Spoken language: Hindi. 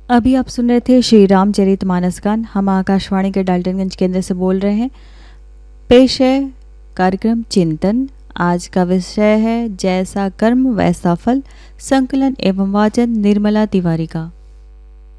अभी आप सुन रहे थे श्री रामचरितमानस गान। हम आकाशवाणी के डाल्टनगंज केंद्र से बोल रहे हैं। पेश है कार्यक्रम चिंतन। आज का विषय है जैसा कर्म वैसा फल। संकलन एवं वाचन निर्मला तिवारी का।